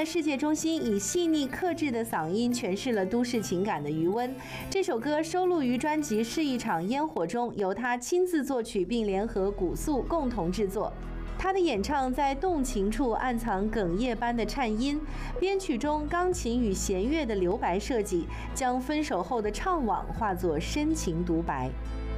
在世界中心以细腻克制的嗓音诠释了都市情感的余温。这首歌收录于专辑《是一场烟火》中，由他亲自作曲并联合古素共同制作。他的演唱在动情处暗藏哽咽般的颤音，编曲中钢琴与弦乐的留白设计，将分手后的怅惘化作深情独白。